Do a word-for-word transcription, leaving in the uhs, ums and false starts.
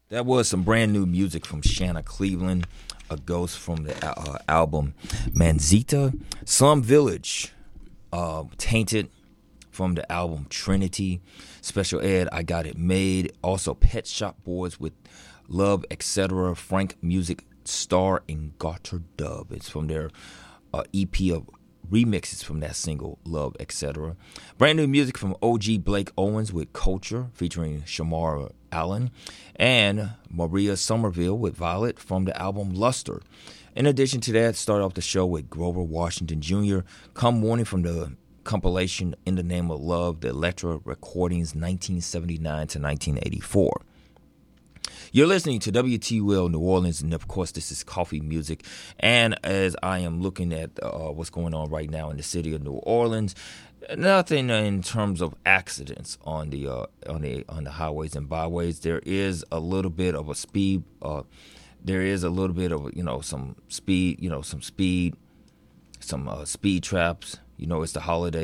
That was some brand new music from Shanna Cleveland, a ghost from the uh, album Manzita. Slum Village, uh, Tainted from the album Trinity. Special Ed, I Got It Made. Also Pet Shop Boys with Love, et cetera. Frank Music, Star and Garter Dub. It's from their uh, E P of remixes from that single Love, et cetera. Brand new music from O G Blake Owens with Culture featuring Shamara Allen, and Maria Somerville with Violet from the album Luster. In addition to that, start off the show with Grover Washington Junior Come Morning from the compilation In the Name of Love, the Elektra Recordings nineteen seventy-nine to nineteen eighty-four. You're listening to W T U L New Orleans, and of course, this is Coffee Music. And as I am looking at uh, what's going on right now in the city of New Orleans, nothing in terms of accidents on the uh, on the on the highways and byways. There is a little bit of a speed. Uh, there is a little bit of you know some speed. You know some speed, some uh, speed traps. You know it's the holiday.